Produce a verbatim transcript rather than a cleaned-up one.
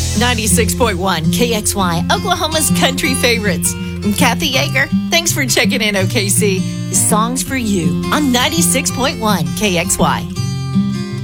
ninety-six point one K X Y, Oklahoma's country favorites. I'm Kathy Yeager. Thanks for checking in, O K C. Songs for you on ninety-six point one K X Y.